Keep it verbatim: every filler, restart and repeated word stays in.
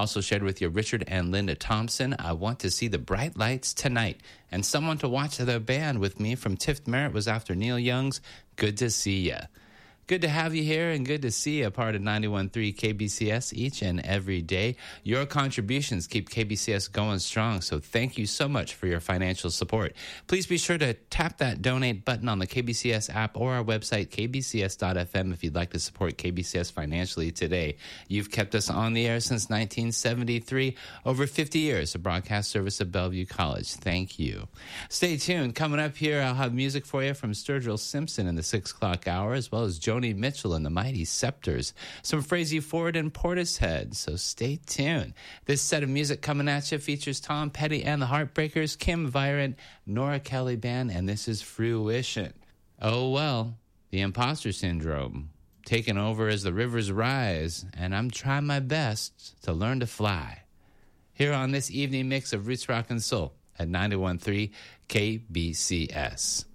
Also shared with you Richard and Linda Thompson. I want to see the bright lights tonight. And someone to watch the band with me from Tift Merritt was after Neil Young's Good to See Ya. Good to have you here and good to see you a part of ninety-one point three K B C S each and every day. Your contributions keep K B C S going strong, so thank you so much for your financial support. Please be sure to tap that donate button on the K B C S app or our website, k b c s dot f m, if you'd like to support K B C S financially today. You've kept us on the air since nineteen seventy-three, over fifty years of broadcast service at Bellevue College. Thank you. Stay tuned. Coming up here, I'll have music for you from Sturgill Simpson in the six o'clock hour, as well as Joni Mitchell and the Mighty Scepters, some Frazee Ford and Portishead, so stay tuned. This set of music coming at you features Tom Petty and the Heartbreakers, Kim Virant, Nora Kelly Band, and this is Fruition. Oh well, the imposter syndrome taking over as the rivers rise, and I'm trying my best to learn to fly. Here on this evening mix of Roots Rock and Soul at ninety-one point three K B C S.